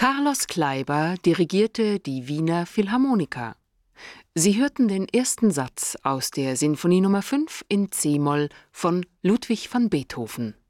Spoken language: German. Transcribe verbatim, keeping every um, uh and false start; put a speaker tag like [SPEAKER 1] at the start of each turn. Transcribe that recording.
[SPEAKER 1] Carlos Kleiber dirigierte die Wiener Philharmoniker. Sie hörten den ersten Satz aus der Sinfonie Nummer fünf in c-Moll von Ludwig van Beethoven.